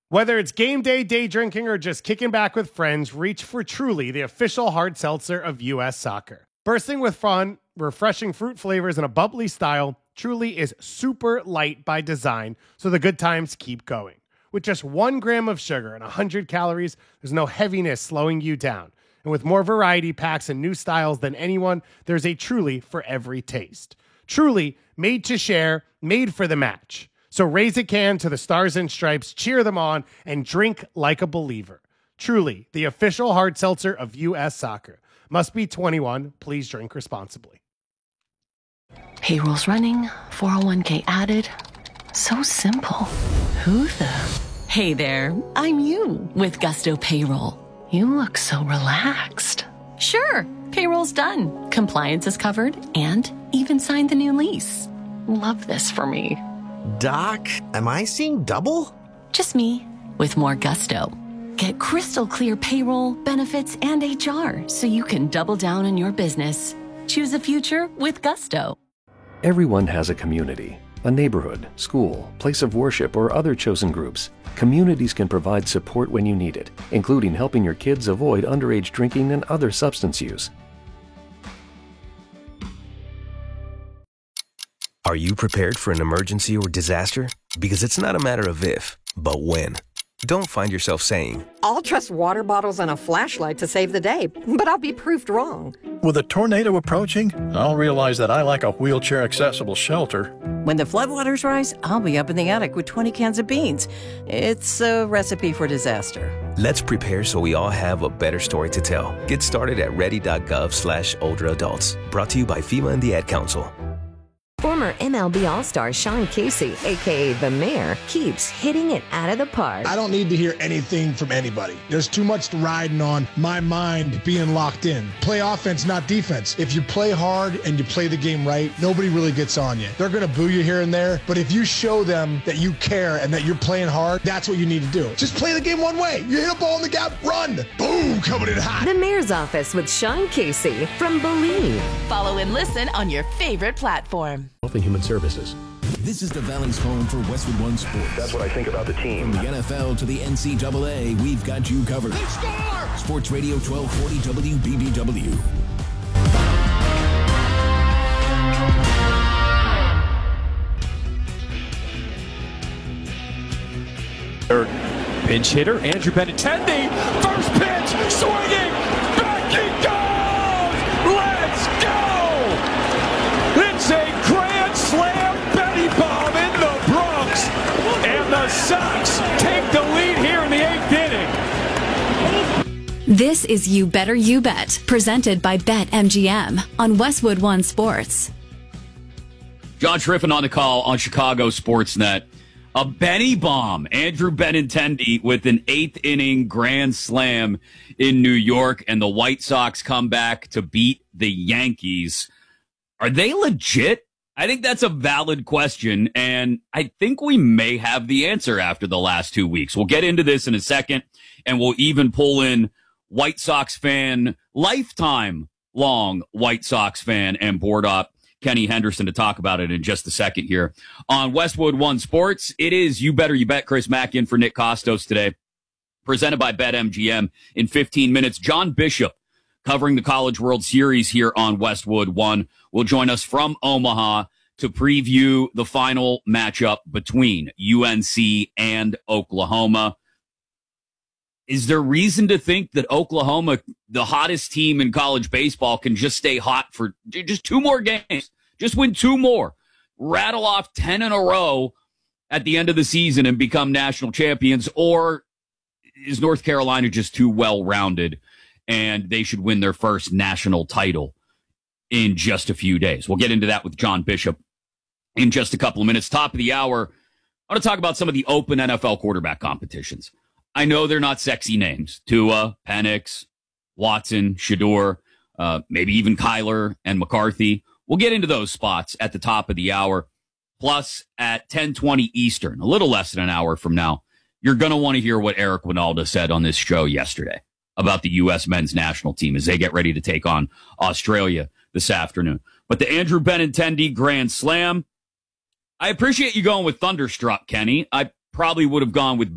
Whether it's game day, day drinking, or just kicking back with friends, reach for Truly, the official hard seltzer of U.S. Soccer. Bursting with fun, refreshing fruit flavors, and a bubbly style, Truly is super light by design, so the good times keep going. With just 1 gram of sugar and 100 calories, there's no heaviness slowing you down. And with more variety packs and new styles than anyone, there's a Truly for every taste. Truly, made to share, made for the match. So raise a can to the Stars and Stripes, cheer them on, and drink like a believer. Truly, the official hard seltzer of U.S. Soccer. Must be 21. Please drink responsibly. Payroll's running, 401k added. So simple. Who the? Hey there, I'm you with Gusto Payroll. You look so relaxed. Sure, payroll's done. Compliance is covered and even signed the new lease. Love this for me. Doc, am I seeing double? Just me with more gusto. Get crystal clear payroll, benefits, and HR so you can double down on your business. Choose a future with Gusto. Everyone has a community, a neighborhood, school, place of worship, or other chosen groups. Communities can provide support when you need it, including helping your kids avoid underage drinking and other substance use. Are you prepared for an emergency or disaster? Because it's not a matter of if, but when. Don't find yourself saying, I'll trust water bottles and a flashlight to save the day, but I'll be proved wrong. With a tornado approaching, I'll realize that I lack a wheelchair-accessible shelter. When the floodwaters rise, I'll be up in the attic with 20 cans of beans. It's a recipe for disaster. let's prepare so we all have a better story to tell. Get started at ready.gov/older adults. Brought to you by FEMA and the Ad Council. Former MLB All-Star Sean Casey, a.k.a. The Mayor, keeps hitting it out of the park. I don't need to hear anything from anybody. There's too much riding on my mind being locked in. Play offense, not defense. If you play hard and you play the game right, nobody really gets on you. They're going to boo you here and there, but if you show them that you care and that you're playing hard, that's what you need to do. Just play the game one way. You hit a ball in the gap, run. Boom, coming in hot. The Mayor's Office with Sean Casey from Believe. Follow and listen on your favorite platform. Health and Human Services. This is the Valley's home for Westwood One Sports. That's what I think about the team. From the NFL to the NCAA, we've got you covered. They score! Sports Radio 1240 WBBW. Third pinch hitter, Andrew Benintendi. First pitch, swinging, back he goes! Let's go! It's a grand slam Betty bomb in the Bronx, and the Sox take the lead here in the 8th inning. This is You Better You Bet, presented by BetMGM on Westwood One Sports. John Triffin on the call on Chicago Sportsnet. A Benny bomb, Andrew Benintendi with an 8th inning grand slam in New York, and the White Sox come back to beat the Yankees. Are they legit? I think that's a valid question, and I think we may have the answer after the last 2 weeks. We'll get into this in a second, and we'll even pull in White Sox fan, lifetime long White Sox fan, and board up Kenny Henderson to talk about it in just a second here on Westwood One Sports. It is You Better You Bet. Chris Mack in for Nick Costos today, presented by BetMGM. In 15 minutes, John Bishop, covering the College World Series here on Westwood One, will join us from Omaha to preview the final matchup between UNC and Oklahoma. Is there reason to think that Oklahoma, the hottest team in college baseball, can just stay hot for just 2 more games? Just win 2 more. Rattle off 10 in a row at the end of the season and become national champions? Or is North Carolina just too well-rounded and they should win their first national title in just a few days? We'll get into that with John Bishop in just a couple of minutes. Top of the hour, I want to talk about some of the open NFL quarterback competitions. I know they're not sexy names. Tua, Penix, Watson, Shedeur, maybe even Kyler and McCarthy. We'll get into those spots at the top of the hour. Plus, at 10:20 Eastern, a little less than an hour from now, you're going to want to hear what Eric Winalda said on this show yesterday about the U.S. men's national team as they get ready to take on Australia this afternoon. But the Andrew Benintendi Grand Slam, I appreciate you going with Thunderstruck, Kenny. I probably would have gone with